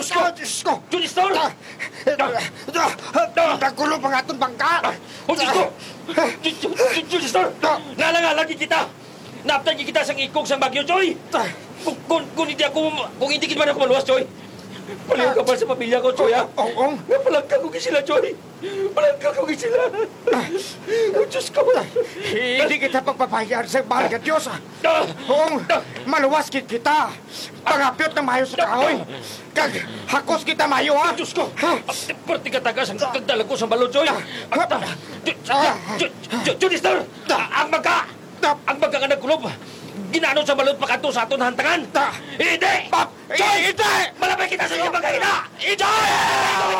Diyos ko! Diyos ko! Junistor! Nagulo pa nga itong bangka! Diyos ko! Junistor! Nalanga lagi kita! Naptay kita sang ikog sang Bagyo, Choy! Kung hindi kita man ako maluwas, Choy! Palayo ka pa sa pamilya ko, Choy, ha? Oo. Napalagka ko sila, Choy! Palagka ko sila! Diyos ko! Hindi kita pagpapahayaan sa mahal ka Diyos, ha? Oo, maluwas kita. Pangapyot na mayo sa kahoy. Kag hakos kita mayo, ha? Diyos ko! Perti ka tagas ang kagdalag ko sa balon, Choy! Junistor! Ang magka! Ang magka ka nagkulob! Ginano sa balon pakanto sa aton hantangan! Hindi! Hindi! Malapit kita sa inyo magkakita! Hindi!